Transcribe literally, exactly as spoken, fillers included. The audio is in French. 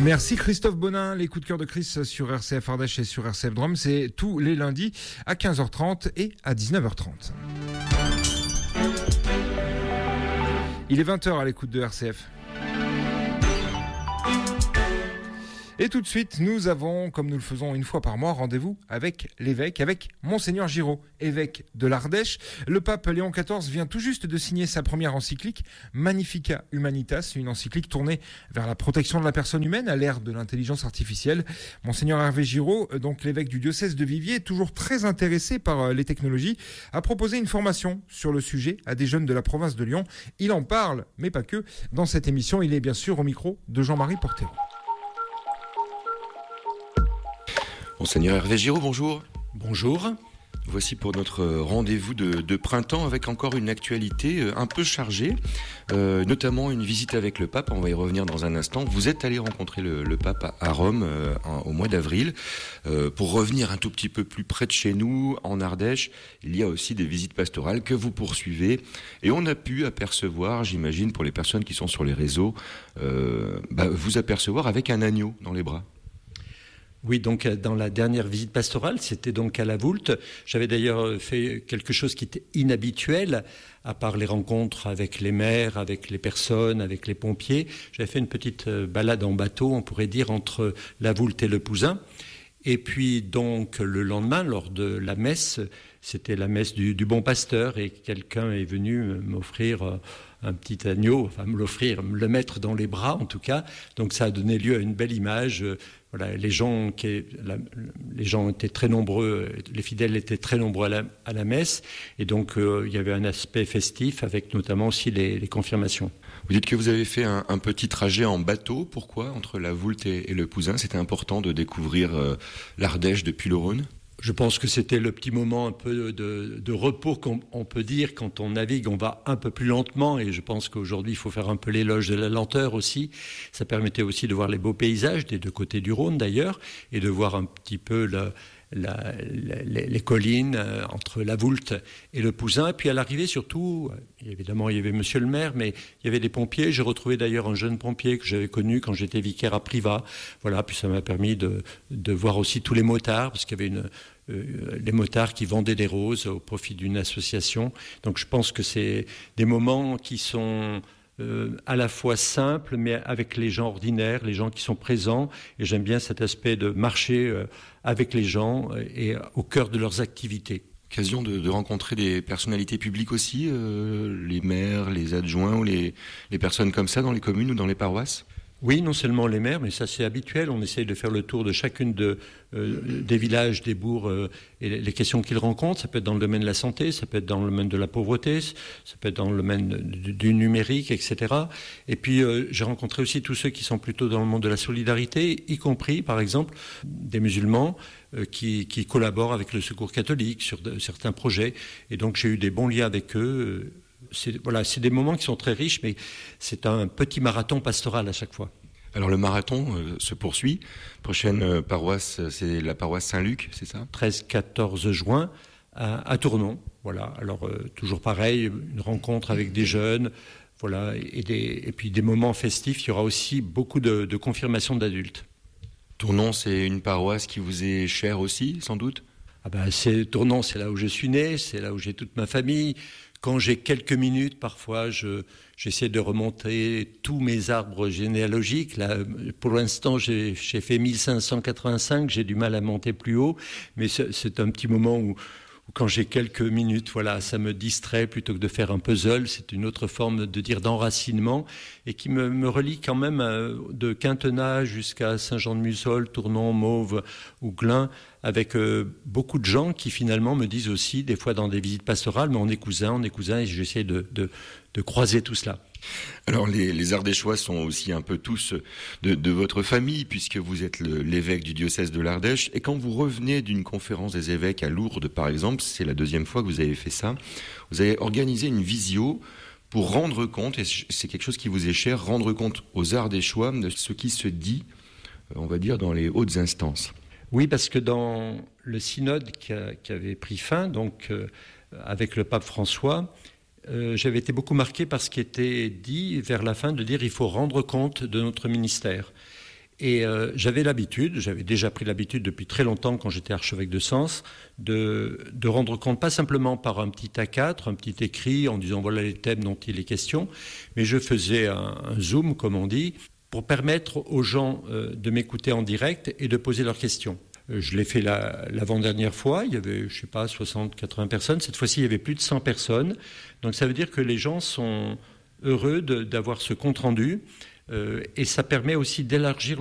Merci Christophe Bonin. Les coups de cœur de Chris sur R C F Ardèche et sur R C F Drôme, c'est tous les lundis à quinze heures trente et à dix-neuf heures trente. Il est vingt heures à l'écoute de R C F. Et tout de suite, nous avons, comme nous le faisons une fois par mois, rendez-vous avec l'évêque, avec Monseigneur Giraud, évêque de l'Ardèche. Le pape Léon quatorze vient tout juste de signer sa première encyclique, Magnificat Humanitas, une encyclique tournée vers la protection de la personne humaine à l'ère de l'intelligence artificielle. Monseigneur Hervé Giraud, donc l'évêque du diocèse de Viviers, toujours très intéressé par les technologies, a proposé une formation sur le sujet à des jeunes de la province de Lyon. Il en parle, mais pas que, dans cette émission. Il est bien sûr au micro de Jean-Marie Portero. Monseigneur Hervé Giraud, bonjour. Bonjour. Voici pour notre rendez-vous de, de printemps avec encore une actualité un peu chargée, euh, notamment une visite avec le pape. On va y revenir dans un instant. Vous êtes allé rencontrer le, le pape à Rome euh, en, au mois d'avril. Euh, pour revenir un tout petit peu plus près de chez nous, en Ardèche, il y a aussi des visites pastorales que vous poursuivez. Et on a pu apercevoir, j'imagine, pour les personnes qui sont sur les réseaux, euh, bah, vous apercevoir avec un agneau dans les bras. Oui, donc dans la dernière visite pastorale, c'était donc à la Voulte. J'avais d'ailleurs fait quelque chose qui était inhabituel, à part les rencontres avec les maires, avec les personnes, avec les pompiers. J'avais fait une petite balade en bateau, on pourrait dire, entre la Voulte et le Pouzin. Et puis donc le lendemain, lors de la messe, c'était la messe du, du Bon Pasteur, et quelqu'un est venu m'offrir un petit agneau, enfin me l'offrir, me le mettre dans les bras en tout cas. Donc ça a donné lieu à une belle image. Voilà, les gens, qui, la, les gens étaient très nombreux, les fidèles étaient très nombreux à la, à la messe, et donc euh, il y avait un aspect festif avec notamment aussi les, les confirmations. Vous dites que vous avez fait un, un petit trajet en bateau. Pourquoi entre la Voulte et, et le Pouzin? C'était important de découvrir euh, l'Ardèche depuis le Rhône? Je pense que c'était le petit moment un peu de, de repos qu'on on peut dire. Quand on navigue, on va un peu plus lentement, et je pense qu'aujourd'hui, il faut faire un peu l'éloge de la lenteur aussi. Ça permettait aussi de voir les beaux paysages des deux côtés du Rhône d'ailleurs, et de voir un petit peu la, la, la, les, les collines euh, entre la Voulte et le Pouzin. Et puis à l'arrivée surtout, évidemment il y avait monsieur le maire, mais il y avait des pompiers. J'ai retrouvé d'ailleurs un jeune pompier que j'avais connu quand j'étais vicaire à Privas. Voilà, puis ça m'a permis de, de voir aussi tous les motards, parce qu'il y avait une... Euh, les motards qui vendaient des roses au profit d'une association. Donc je pense que c'est des moments qui sont euh, à la fois simples, mais avec les gens ordinaires, les gens qui sont présents. Et j'aime bien cet aspect de marcher euh, avec les gens et au cœur de leurs activités. Occasion de, de rencontrer des personnalités publiques aussi, euh, les maires, les adjoints ou les, les personnes comme ça dans les communes ou dans les paroisses? Oui, non seulement les maires, mais ça c'est habituel. On essaye de faire le tour de chacune de, euh, des villages, des bourgs, euh, et les questions qu'ils rencontrent. Ça peut être dans le domaine de la santé, ça peut être dans le domaine de la pauvreté, ça peut être dans le domaine du, du numérique, et cetera. Et puis euh, j'ai rencontré aussi tous ceux qui sont plutôt dans le monde de la solidarité, y compris par exemple des musulmans euh, qui, qui collaborent avec le Secours catholique sur de, certains projets. Et donc j'ai eu des bons liens avec eux. Euh, C'est, voilà, c'est des moments qui sont très riches, mais c'est un petit marathon pastoral à chaque fois. Alors le marathon euh, se poursuit. Prochaine euh, paroisse, c'est la paroisse Saint-Luc, c'est ça? treize quatorze juin à, à Tournon. Voilà. Alors euh, toujours pareil, une rencontre avec des jeunes, voilà, et, des, et puis des moments festifs. Il y aura aussi beaucoup de, de confirmations d'adultes. Tournon, c'est une paroisse qui vous est chère aussi, sans doute? Ah ben, c'est Tournon, c'est là où je suis né, c'est là où j'ai toute ma famille. Quand j'ai quelques minutes, parfois, je, j'essaie de remonter tous mes arbres généalogiques. Là, pour l'instant, j'ai, j'ai fait mille cinq cent quatre-vingt-cinq, j'ai du mal à monter plus haut, mais c'est, c'est un petit moment où, où, quand j'ai quelques minutes, voilà, ça me distrait plutôt que de faire un puzzle. C'est une autre forme de dire d'enracinement, et qui me, me relie quand même de Quintenat jusqu'à Saint-Jean-de-Musol, Tournon, Mauves ou Glun, avec euh, beaucoup de gens qui finalement me disent aussi, des fois dans des visites pastorales, mais on est cousins, on est cousins, et j'essaie de, de, de croiser tout cela. Alors les, les Ardéchois sont aussi un peu tous de, de votre famille, puisque vous êtes le, l'évêque du diocèse de l'Ardèche, et quand vous revenez d'une conférence des évêques à Lourdes par exemple, c'est la deuxième fois que vous avez fait ça, vous avez organisé une visio pour rendre compte, et c'est quelque chose qui vous est cher, rendre compte aux Ardéchois de ce qui se dit, on va dire, dans les hautes instances. Oui, parce que dans le synode qui, a, qui avait pris fin, donc euh, avec le pape François, euh, j'avais été beaucoup marqué par ce qui était dit vers la fin, de dire il faut rendre compte de notre ministère. Et euh, j'avais l'habitude, j'avais déjà pris l'habitude depuis très longtemps quand j'étais archevêque de Sens, de, de rendre compte pas simplement par un petit A quatre, un petit écrit en disant voilà les thèmes dont il est question, mais je faisais un, un zoom, comme on dit, pour permettre aux gens euh, de m'écouter en direct et de poser leurs questions. Euh, je l'ai fait la, l'avant-dernière fois, il y avait, je sais pas, soixante, quatre-vingts personnes. Cette fois-ci, il y avait plus de cent personnes. Donc ça veut dire que les gens sont heureux de, d'avoir ce compte-rendu. Euh, et ça permet aussi d'élargir